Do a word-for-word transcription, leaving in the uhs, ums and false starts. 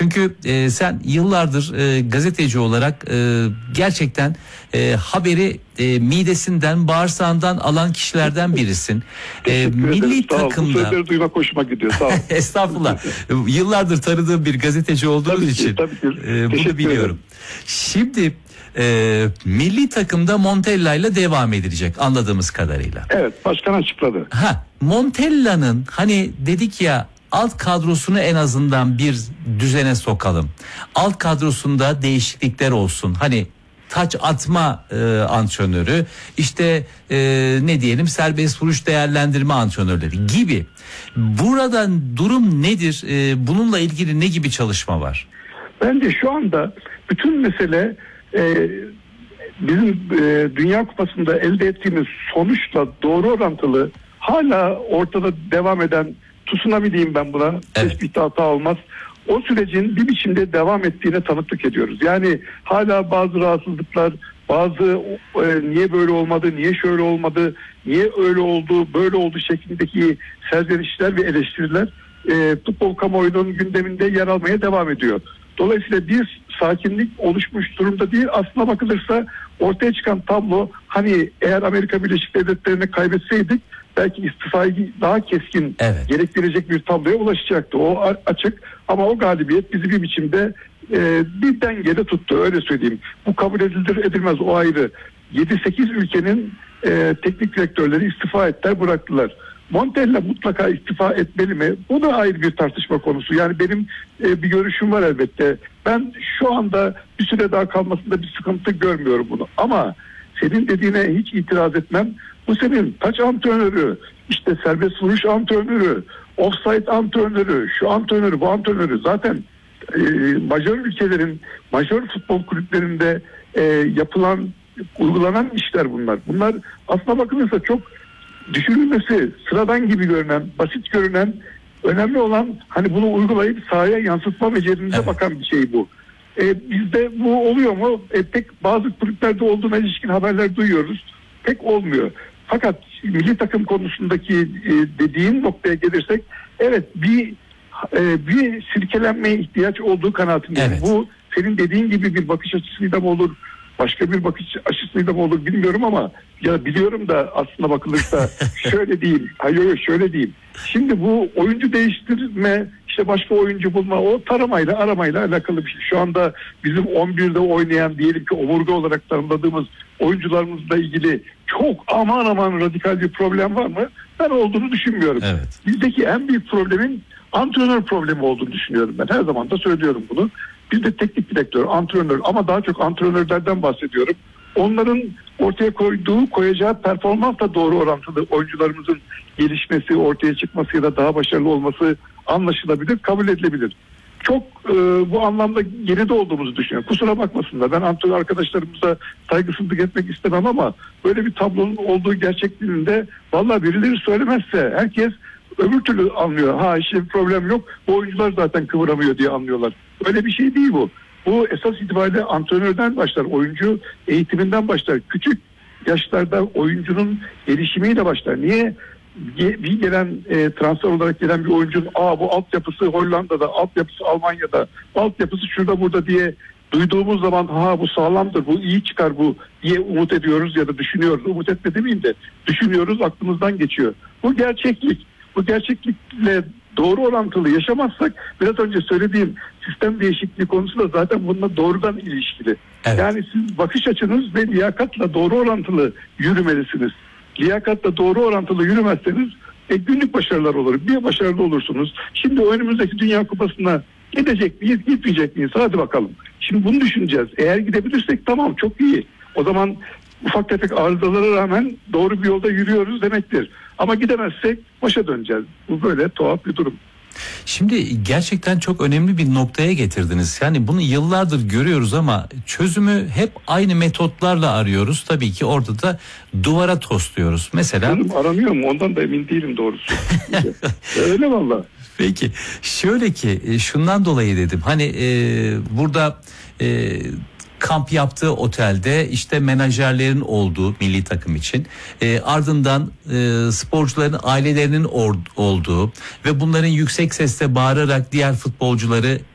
Çünkü e, sen yıllardır e, gazeteci olarak e, gerçekten e, haberi e, midesinden, bağırsağından alan kişilerden birisin. E, milli takımda. Bu sözleri duymak hoşuma gidiyor. Sağ ol. Estağfurullah. Yıllardır tanıdığım bir gazeteci olduğunuz tabii ki, için tabii ki. E, bunu biliyorum. Ederim. Şimdi e, milli takımda Montella ile devam edilecek anladığımız kadarıyla. Evet, başkan açıkladı. Ha, Montella'nın hani dedik ya, alt kadrosunu en azından bir düzene sokalım. Alt kadrosunda değişiklikler olsun. Hani taç atma e, antrenörü, işte e, ne diyelim serbest vuruş değerlendirme antrenörleri gibi. Buradan durum nedir? E, bununla ilgili ne gibi çalışma var? Bence şu anda bütün mesele e, bizim e, Dünya Kupası'nda elde ettiğimiz sonuçla doğru orantılı, hala ortada devam eden tsunami diyeyim ben buna. Evet. Hiçbir hata olmaz. O sürecin bir biçimde devam ettiğine tanıklık ediyoruz. Yani hala bazı rahatsızlıklar, bazı e, niye böyle olmadı, niye şöyle olmadı, niye öyle oldu, böyle oldu şeklindeki serzenişler ve eleştiriler e, futbol kamuoyunun gündeminde yer almaya devam ediyor. Dolayısıyla bir sakinlik oluşmuş durumda değil. Aslına bakılırsa ortaya çıkan tablo, hani eğer Amerika Birleşik Devletleri'ne kaybetseydik belki istifayı daha keskin evet. gerektirecek bir tabloya ulaşacaktı. O açık, ama o galibiyet bizi bir biçimde e, bir dengede tuttu, öyle söyleyeyim. Bu kabul edilir edilmez, o ayrı. yedi sekiz ülkenin e, teknik direktörleri istifa ettiler, bıraktılar. Montella mutlaka istifa etmeli mi? Bu da ayrı bir tartışma konusu. Yani benim e, bir görüşüm var elbette. Ben şu anda bir süre daha kalmasında bir sıkıntı görmüyorum bunu. Ama senin dediğine hiç itiraz etmem. Bu senin taç antrenörü, işte serbest vuruş antrenörü, offside antrenörü, şu antrenörü, bu antrenörü zaten e, majör ülkelerin, majör futbol kulüplerinde e, yapılan, uygulanan işler bunlar. Bunlar aslına bakılırsa çok düşünülmesi sıradan gibi görünen, basit görünen, önemli olan hani bunu uygulayıp sahaya yansıtma becerinize evet. bakan bir şey bu. E, bizde bu oluyor mu? E, pek bazı kulüplerde olduğuna ilişkin haberler duyuyoruz. Pek olmuyor. Fakat milli takım konusundaki e, dediğin noktaya gelirsek, evet bir e, bir sirkelenmeye ihtiyaç olduğu kanaatindeyim. Evet. Bu senin dediğin gibi bir bakış açısıyla mı olur, başka bir bakış açısıyla mı olur bilmiyorum, ama ya biliyorum da aslında bakılırsa şöyle diyeyim, hayır şöyle diyeyim. Şimdi bu oyuncu değiştirme, işte başka oyuncu bulma, o taramayla aramayla alakalı bir şey. Şu anda bizim on birde oynayan, diyelim ki omurga olarak tanımladığımız oyuncularımızla ilgili çok aman aman radikal bir problem var mı? Ben olduğunu düşünmüyorum. Evet. Bizdeki en büyük problemin antrenör problemi olduğunu düşünüyorum ben. Her zaman da söylüyorum bunu. Bizde teknik direktör, antrenör, ama daha çok antrenörlerden bahsediyorum. Onların ortaya koyduğu, koyacağı performansla doğru orantılı oyuncularımızın gelişmesi, ortaya çıkması ya da daha başarılı olması anlaşılabilir, kabul edilebilir. Çok e, bu anlamda geride olduğumuzu düşünüyorum. Kusura bakmasınlar, ben antrenör arkadaşlarımıza saygısızlık etmek istemem, ama böyle bir tablonun olduğu gerçekliğinde vallahi birileri söylemezse herkes öbür türlü anlıyor. Ha işte bir problem yok, bu oyuncular zaten kıvıramıyor diye anlıyorlar. Öyle bir şey değil bu. Bu esas itibariyle antrenörden başlar, oyuncu eğitiminden başlar. Küçük yaşlarda oyuncunun gelişimiyle başlar. Niye? Bir gelen e, transfer olarak gelen bir oyuncunun aa bu altyapısı Hollanda'da, altyapısı Almanya'da, altyapısı şurada burada diye duyduğumuz zaman ha bu sağlamdır, bu iyi çıkar bu diye umut ediyoruz ya da düşünüyoruz. Umut etme demeyeyim de düşünüyoruz, aklımızdan geçiyor. Bu gerçeklik. Bu gerçeklikle doğru orantılı yaşamazsak, biraz önce söylediğim sistem değişikliği konusu da zaten bununla doğrudan ilişkili. Evet. Yani siz bakış açınız ve liyakatla doğru orantılı yürümelisiniz. Liyakatla doğru orantılı yürümezseniz e, günlük başarılar olur. Bir başarılı olursunuz. Şimdi önümüzdeki Dünya Kupası'na gidecek miyiz, gitmeyecek miyiz? Hadi bakalım. Şimdi bunu düşüneceğiz. Eğer gidebilirsek tamam, çok iyi. O zaman ufak tefek arızalara rağmen doğru bir yolda yürüyoruz demektir. Ama gidemezsek başa döneceğiz. Bu böyle tuhaf bir durum. Şimdi gerçekten çok önemli bir noktaya getirdiniz. Yani bunu yıllardır görüyoruz ama çözümü hep aynı metotlarla arıyoruz. Tabii ki orada da duvara tosluyoruz. Mesela Canım, aranıyor mu? Ondan da emin değilim doğrusu. Öyle valla. Peki şöyle ki şundan dolayı dedim. Hani e, burada e, kamp yaptığı otelde işte menajerlerin olduğu milli takım için e, ardından e, sporcuların ailelerinin or, olduğu ve bunların yüksek sesle bağırarak diğer futbolcuları